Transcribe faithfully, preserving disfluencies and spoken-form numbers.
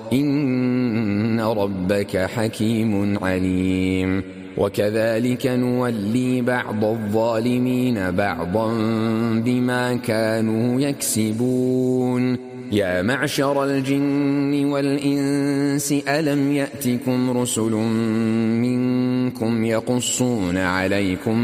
إن ربك حكيم عليم. وكذلك نولي بعض الظالمين بعضا بما كانوا يكسبون. يا معشر الجن والإنس ألم يأتكم رسل منكم يقصون عليكم